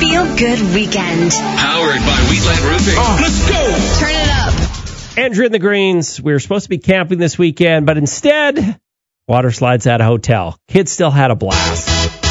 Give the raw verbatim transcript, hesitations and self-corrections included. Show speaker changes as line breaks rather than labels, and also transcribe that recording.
feel-good weekend.
Powered by Wheatland Roofing.
Oh, let's go!
Turn it up.
Andrew and the Greens, we were supposed to be camping this weekend, but instead, water slides at a hotel. Kids still had a blast.